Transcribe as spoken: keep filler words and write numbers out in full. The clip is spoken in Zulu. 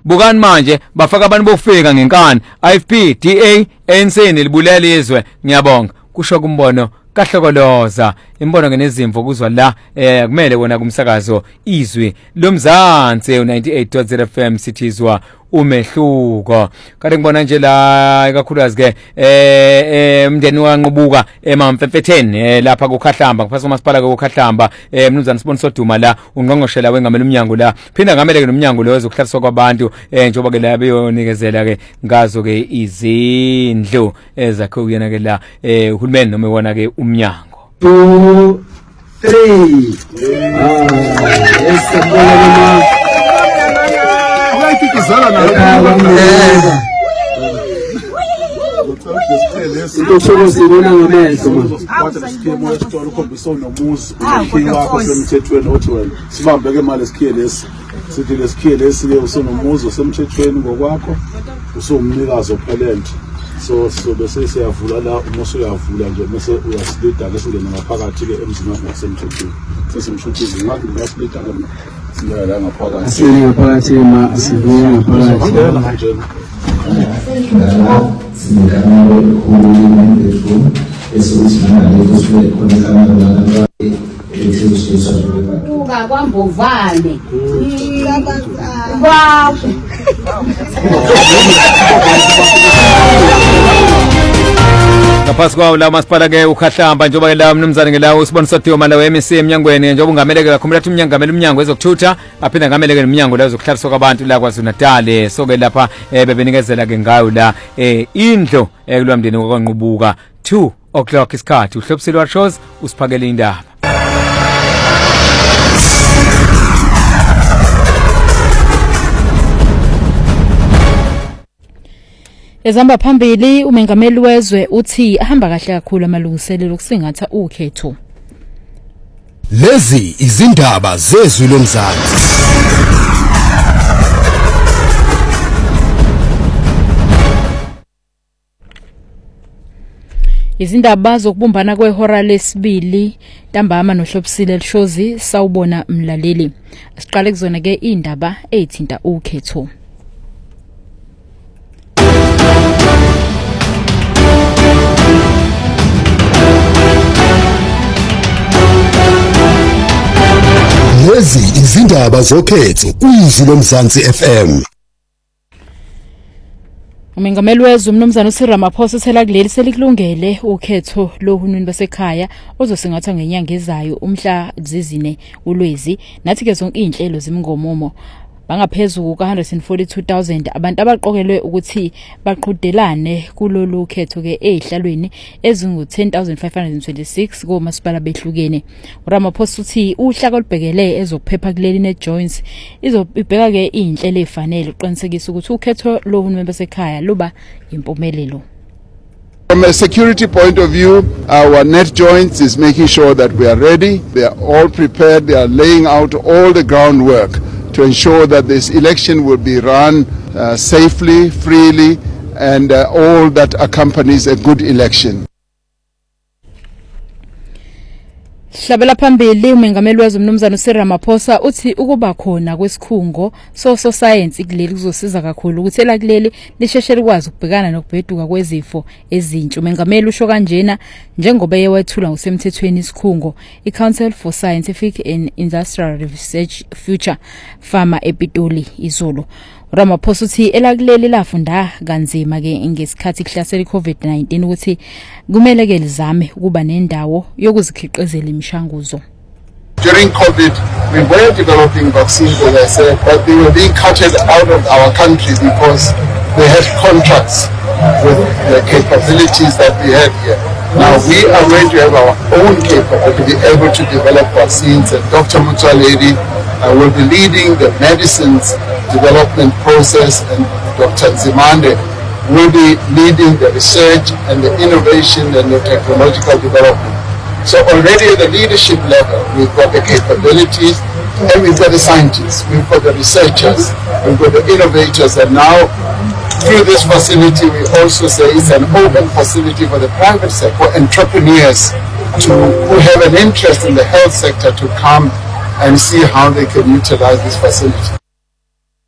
bukani manje bafaka abantu bofika ngenkani I F P D A A N C nelibulela izwe ngiyabonga kusho kumbono kahlokoloza imbono ngenezimvo kuzwa la eh kumele wona kumsakazo izwi lomzansi ninety-eight point zero F M sithizwa umehluko kade ngibona nje la ikakhulukazi ke eh umndeni wanqubuka emamfefetheni lapha kuKhahlamba kuphasa umasipala kuKhahlamba eh mnumzana sponsor Duma la ungqongqoshela wengamela umnyango la phinda ngamele ke nomnyango lo wezokuhlaliswa kwabantu eh njoba ke la beyonikezela ke ngazo ke izindlu ezakho kuyena ke la eh uhulumeni noma wona ke umnyango two three ah esabona ikizala na Sibona ngamehlo Wathi lesikhiye esitolo ukhombisa unomuzi umkhiye wakho semthethweni othi wena sibambe ke mali lesikhiye lesi sithi lesikhiye lesi ke usonomuzi osemthethweni ngokwakho usumnikazi ophelele so so bese siyavula la umuso uyavula nje bese uyasilida ke singena ngaphakathi ke emzini wakho wasemthethweni sesimshuthiza ngathi uyasilida ke singela ngaphakathi singaphakathi ma sibuya ngaphakathi Sindikamelo uhulumeni wethu esokusinana lekuswe khona kana ethusiso uba kwambovane wow Ngaphasi kwawo la masipala ke uKhahlamba njoba ke la mnumzane ke la usibonisa Duma la we-M C emnyangweni njoba ungameleke kakhumula thi umnyango ngamele umnyango wezokuthutha aphinda ngameleke nomnyango la wezokuhlaliswa kwabantu la kwaZulu Natal so ke lapha bebenikezela ke ngayo la indlo kulwamndeni wakwanqubuka two o'clock isikhathi uhlobisile shows usiphakele indaba Ezamba phambili umengameli wezwe uthi ahamba kahle kakhulu amalungiselelo okusingatha ukhetho. Lezi izindaba zezwi lomzansi. Izindaba zokubumbana kwehora lesibili ntambama nohlobisile Lishozi sawubona mlaleli. Asiqale kuzona ke indaba ezithinta ukhetho. Lezi izindaba zokhetho kwizwi lomzansi F M. Umengameli wezwe umnumzana uCyril Ramaphosa uthela kuleli selikulungele ukhetho lohulumeni basekhaya ozosingatha ngenyanga ezayo umhla zizine uLwezi nathi ke zonke inhlelo zimngomomo bangaphezulu ka one hundred forty-two thousand abantu abaqokelwe ukuthi baqhudelane kulolu khetho ke ehlalweni ezingu ten thousand five hundred twenty-six komasipala behlukene. uRamaphosa uthi uhlaka olubhekele ezokuphepha kuleli net joints izobheka ke inhlelo efanele uqinisekisa ukuthi ukhetho lohulumeni basekhaya luba impumelelo. From a security point of view, our net joints is making sure that we are ready, they are all prepared, they are laying out all the groundwork to ensure that this election will be run uh, safely, freely, and uh, all that accompanies a good election. Hlabela phambili umengameli wezwe umnumzana uCyril Ramaphosa uthi ukuba khona kwesikhungo so so science kuleli kuzosiza kakhulu ukuthi elakuleli lisheshe likwazi ukubhekana nokubheduka kwezifo ezintsha. Umengameli usho kanjena njengoba yewethula ngosemthethweni isikhungo iCouncil for Scientific and Industrial Research Future Pharma ePitoli izolo. uRamaphosa uthi elakuleli lafunda kanzima ke ngesikhathi kuhlasela iCovid nineteen ukuthi kumele ke lizame ukuba nendawo yokuzikhiqizela imishanguzo. During COVID, we were developing vaccines, as I said, but they were being carted out of our country because we had contracts with the capabilities that we had here. Now we are going to have our own capability to be able to develop vaccines, and Doctor Mutsaledi uh, will be leading the medicines development process, and Doctor Zimande will be leading the research and the innovation and the technological development. So already at the leadership level, we've got the capabilities, and we've got the scientists, we've got the researchers, we've got the innovators, and now through this facility, we also say it's an open facility for the private sector, for entrepreneurs to, who have an interest in the health sector to come and see how they can utilize this facility.